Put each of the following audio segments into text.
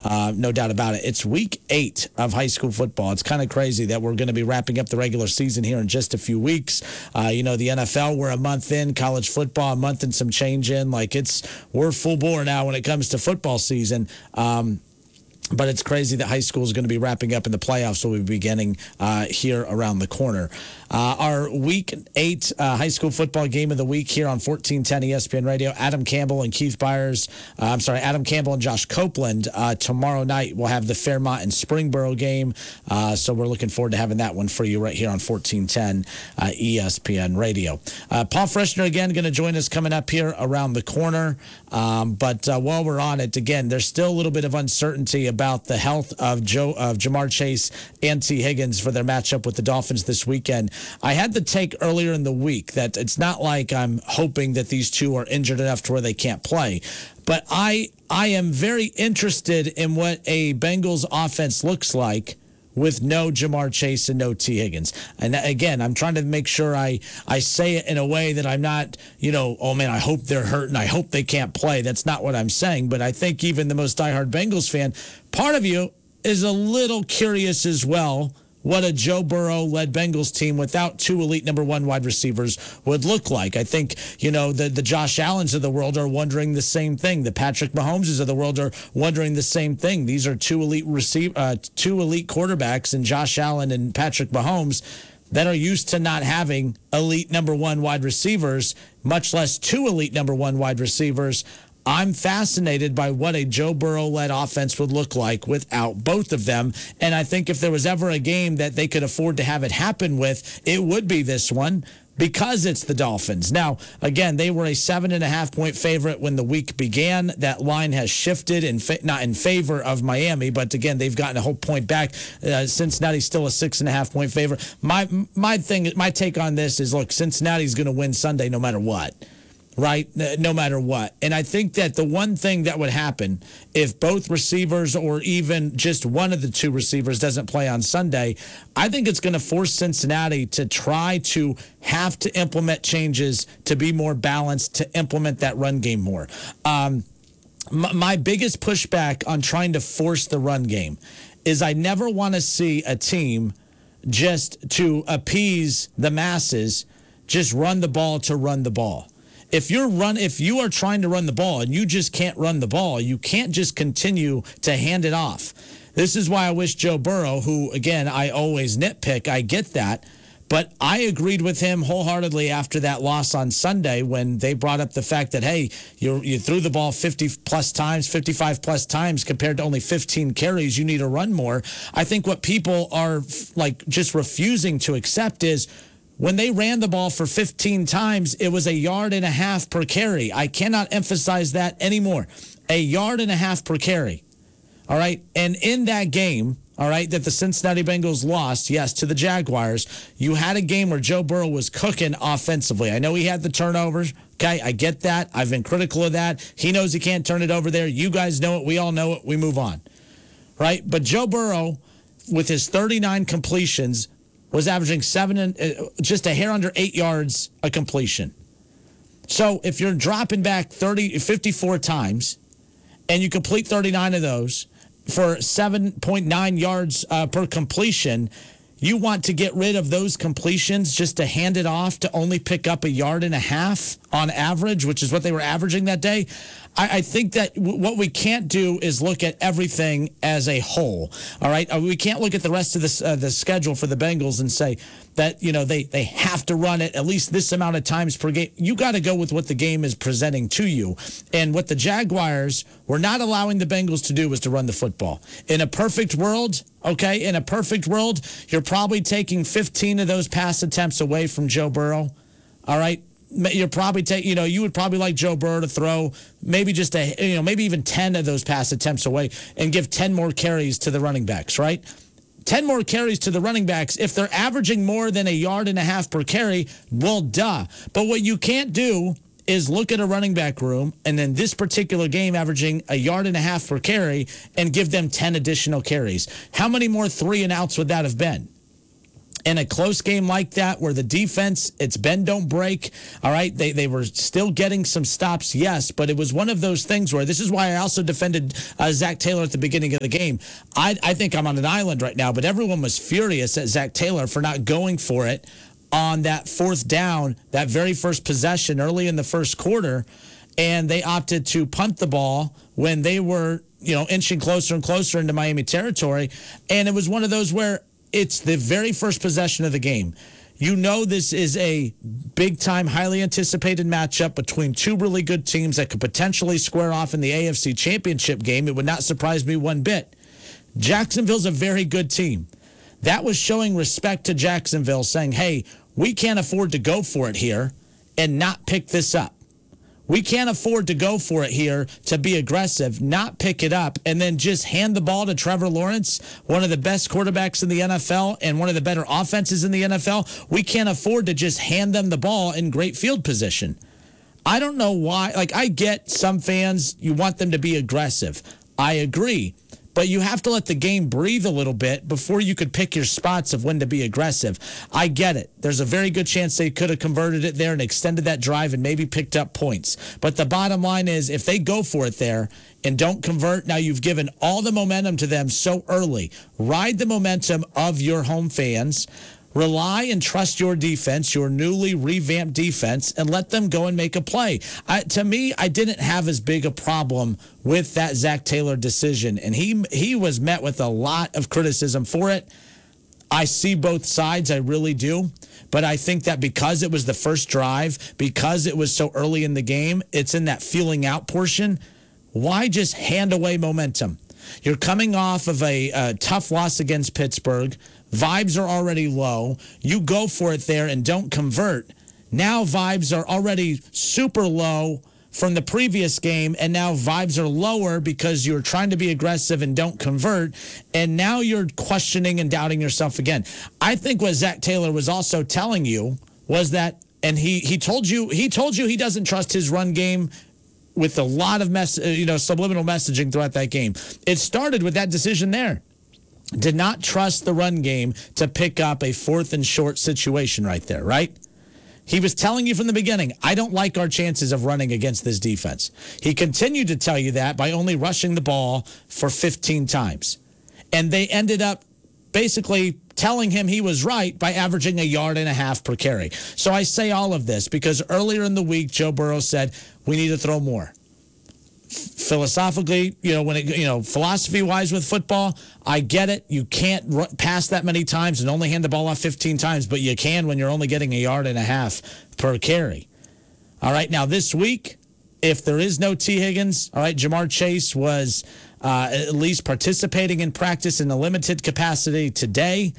no doubt about it. It's week 8 of high school football. It's kind of crazy that we're going to be wrapping up the regular season here in just a few weeks. The NFL, we're a month in. College football, a month and some change in. We're full bore now when it comes to football season. But it's crazy that high school is going to be wrapping up and the playoffs will be beginning here around the corner. Our Week 8 high school football game of the week here on 1410 ESPN Radio. Adam Campbell and Adam Campbell and Josh Copeland. Tomorrow night we'll have the Fairmont and Springboro game. So we're looking forward to having that one for you right here on 1410 ESPN Radio. Paul Frischner again going to join us coming up here around the corner. But while we're on it, again, there's still a little bit of uncertainty about the health of Jamar Chase and T. Higgins for their matchup with the Dolphins this weekend. I had the take earlier in the week that it's not like I'm hoping that these two are injured enough to where they can't play. But I am very interested in what a Bengals offense looks like with no Jamar Chase and no T. Higgins. And again, I'm trying to make sure I say it in a way that I'm not, oh man, I hope they're hurt and I hope they can't play. That's not what I'm saying. But I think even the most diehard Bengals fan, part of you is a little curious as well what a Joe Burrow-led Bengals team without 2 elite number 1 wide receivers would look like. I think, the Josh Allens of the world are wondering the same thing. The Patrick Mahomeses of the world are wondering the same thing. These are 2 elite quarterbacks in Josh Allen and Patrick Mahomes that are used to not having elite number 1 wide receivers, much less 2 elite number 1 wide receivers. I'm fascinated by what a Joe Burrow-led offense would look like without both of them. And I think if there was ever a game that they could afford to have it happen with, it would be this one because it's the Dolphins. Now, again, they were a 7.5-point favorite when the week began. That line has shifted, not in favor of Miami, but again, they've gotten a whole point back. Cincinnati's still a 6.5-point favorite. My take on this is, look, Cincinnati's going to win Sunday no matter what. Right? No matter what. And I think that the one thing that would happen if both receivers or even just one of the 2 receivers doesn't play on Sunday, I think it's going to force Cincinnati to try to have to implement changes to be more balanced, to implement that run game more. My biggest pushback on trying to force the run game is I never want to see a team just to appease the masses, just run the ball to run the ball. If you are trying to run the ball and you just can't run the ball, you can't just continue to hand it off. This is why I wish Joe Burrow, who, again, I always nitpick, I get that, but I agreed with him wholeheartedly after that loss on Sunday when they brought up the fact that, hey, you threw the ball 50-plus times, 55-plus times compared to only 15 carries. You need to run more. I think what people are, just refusing to accept is, when they ran the ball for 15 times, it was 1.5 yards per carry. I cannot emphasize that anymore. 1.5 yards per carry. All right. And in that game, all right, that the Cincinnati Bengals lost, yes, to the Jaguars, you had a game where Joe Burrow was cooking offensively. I know he had the turnovers. Okay, I get that. I've been critical of that. He knows he can't turn it over there. You guys know it. We all know it. We move on. Right? But Joe Burrow, with his 39 completions, was averaging just a hair under 8 yards a completion. So if you're dropping back 54 times and you complete 39 of those for 7.9 yards per completion, you want to get rid of those completions just to hand it off to only pick up 1.5 yards on average, which is what they were averaging that day. I think that what we can't do is look at everything as a whole. All right, we can't look at the rest of the schedule for the Bengals and say that they have to run it at least this amount of times per game. You got to go with what the game is presenting to you, and what the Jaguars were not allowing the Bengals to do was to run the football. In a perfect world, okay, you're probably taking 15 of those pass attempts away from Joe Burrow. All right. You're probably you would probably like Joe Burrow to throw maybe just maybe even 10 of those pass attempts away and give 10 more carries to the running backs, right? 10 more carries to the running backs. If they're averaging more than 1.5 yards per carry, well, duh. But what you can't do is look at a running back room and then this particular game averaging 1.5 yards per carry and give them 10 additional carries. How many more 3 and outs would that have been? in a close game like that where the defense, it's bend, don't break, all right, they were still getting some stops, yes, but it was one of those things where this is why I also defended Zach Taylor at the beginning of the game. I think I'm on an island right now, but everyone was furious at Zach Taylor for not going for it on that fourth down, that very first possession early in the first quarter, and they opted to punt the ball when they were, inching closer and closer into Miami territory, and it was one of those where it's the very first possession of the game. This is a big-time, highly anticipated matchup between two really good teams that could potentially square off in the AFC Championship game. It would not surprise me one bit. Jacksonville's a very good team. That was showing respect to Jacksonville, saying, hey, we can't afford to go for it here and not pick this up. We can't afford to go for it here to be aggressive, not pick it up, and then just hand the ball to Trevor Lawrence, one of the best quarterbacks in the NFL and one of the better offenses in the NFL. We can't afford to just hand them the ball in great field position. I don't know why. I get some fans, you want them to be aggressive. I agree. But you have to let the game breathe a little bit before you could pick your spots of when to be aggressive. I get it. There's a very good chance they could have converted it there and extended that drive and maybe picked up points. But the bottom line is, if they go for it there and don't convert, now you've given all the momentum to them so early. Ride the momentum of your home fans. Rely and trust your defense, your newly revamped defense, and let them go and make a play. To me, I didn't have as big a problem with that Zach Taylor decision, and he was met with a lot of criticism for it. I see both sides, I really do. But I think that because it was the first drive, because it was so early in the game, it's in that feeling out portion. Why just hand away momentum? You're coming off of a tough loss against Pittsburgh. Vibes are already low. You go for it there and don't convert. Now vibes are already super low from the previous game, and now vibes are lower because you're trying to be aggressive and don't convert, and now you're questioning and doubting yourself again. I think what Zach Taylor was also telling you was that, and he told you he doesn't trust his run game with a lot of subliminal messaging throughout that game. It started with that decision there. Did not trust the run game to pick up a 4th and short situation right there, right? He was telling you from the beginning, I don't like our chances of running against this defense. He continued to tell you that by only rushing the ball for 15 times. And they ended up basically telling him he was right by averaging 1.5 yards per carry. So I say all of this because earlier in the week, Joe Burrow said, we need to throw more. Philosophically, philosophy-wise with football, I get it. You can't pass that many times and only hand the ball off 15 times, but you can when you're only getting 1.5 yards per carry. All right, now this week, if there is no T. Higgins, all right, Jamar Chase was at least participating in practice in a limited capacity today.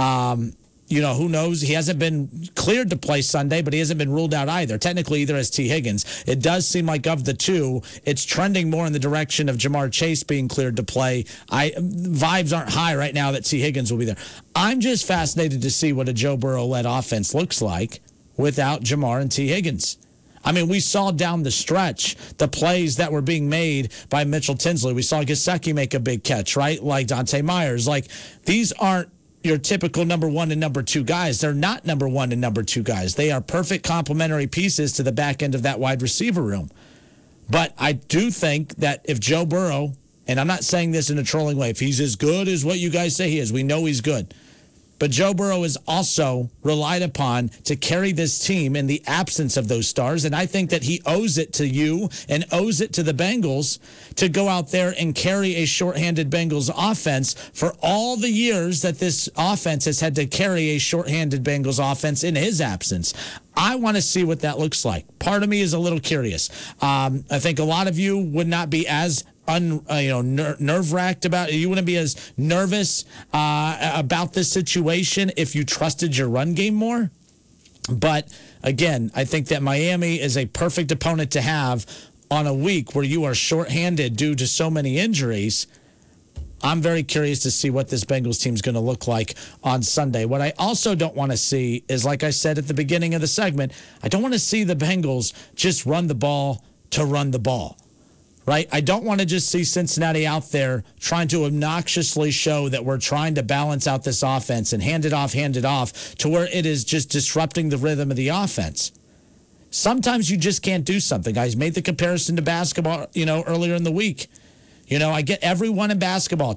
Who knows? He hasn't been cleared to play Sunday, but he hasn't been ruled out either. Technically, either as T. Higgins. It does seem like of the two, it's trending more in the direction of Jamar Chase being cleared to play. Vibes aren't high right now that T. Higgins will be there. I'm just fascinated to see what a Joe Burrow-led offense looks like without Jamar and T. Higgins. I mean, we saw down the stretch the plays that were being made by Mitchell Tinsley. We saw Gesicki make a big catch, right? Like Dante Myers. These aren't your typical number 1 and number 2 guys. They're not number 1 and number 2 guys. They are perfect complementary pieces to the back end of that wide receiver room. But I do think that if Joe Burrow, and I'm not saying this in a trolling way, if he's as good as what you guys say he is, we know he's good. But Joe Burrow is also relied upon to carry this team in the absence of those stars. And I think that he owes it to you and owes it to the Bengals to go out there and carry a shorthanded Bengals offense for all the years that this offense has had to carry a shorthanded Bengals offense in his absence. I want to see what that looks like. Part of me is a little curious. I think a lot of you would not be as nerve-wracked about it. You wouldn't be as nervous about this situation if you trusted your run game more. But again, I think that Miami is a perfect opponent to have on a week where you are shorthanded due to so many injuries. I'm very curious to see what this Bengals team is going to look like on Sunday. What I also don't want to see is, like I said at the beginning of the segment, I don't want to see the Bengals just run the ball to run the ball. right? I don't want to just see Cincinnati out there trying to obnoxiously show that we're trying to balance out this offense and hand it off to where it is just disrupting the rhythm of the offense. Sometimes you just can't do something. Guys made the comparison to basketball, earlier in the week. I get everyone in basketball